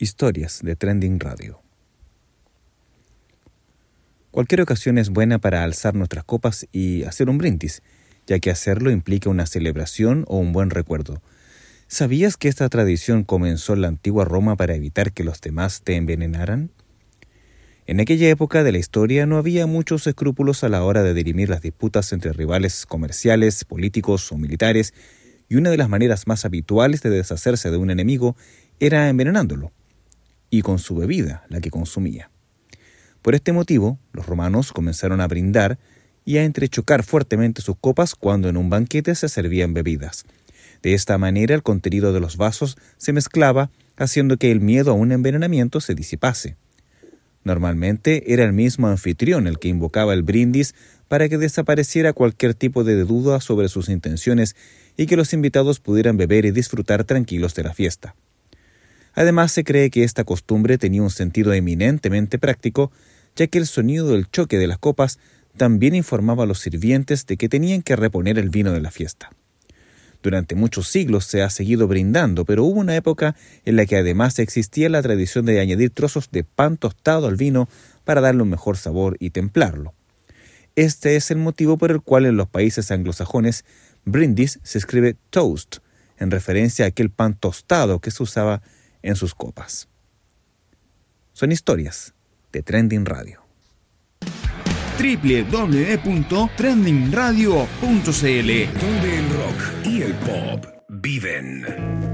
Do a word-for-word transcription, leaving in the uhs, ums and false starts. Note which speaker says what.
Speaker 1: Historias de Trending Radio. Cualquier ocasión es buena para alzar nuestras copas y hacer un brindis, ya que hacerlo implica una celebración o un buen recuerdo. ¿Sabías que esta tradición comenzó en la antigua Roma para evitar que los demás te envenenaran? En aquella época de la historia no había muchos escrúpulos a la hora de dirimir las disputas entre rivales comerciales, políticos o militares, y una de las maneras más habituales de deshacerse de un enemigo era envenenándolo, y con su bebida, la que consumía. Por este motivo, los romanos comenzaron a brindar y a entrechocar fuertemente sus copas cuando en un banquete se servían bebidas. De esta manera, el contenido de los vasos se mezclaba, haciendo que el miedo a un envenenamiento se disipase. Normalmente era el mismo anfitrión el que invocaba el brindis para que desapareciera cualquier tipo de duda sobre sus intenciones y que los invitados pudieran beber y disfrutar tranquilos de la fiesta. Además, se cree que esta costumbre tenía un sentido eminentemente práctico, ya que el sonido del choque de las copas también informaba a los sirvientes de que tenían que reponer el vino de la fiesta. Durante muchos siglos se ha seguido brindando, pero hubo una época en la que además existía la tradición de añadir trozos de pan tostado al vino para darle un mejor sabor y templarlo. Este es el motivo por el cual en los países anglosajones brindis se escribe toast, en referencia a aquel pan tostado que se usaba en sus copas. Son historias de Trending Radio.
Speaker 2: doble u doble u doble u punto trending radio punto c l,
Speaker 3: donde el rock y el pop viven.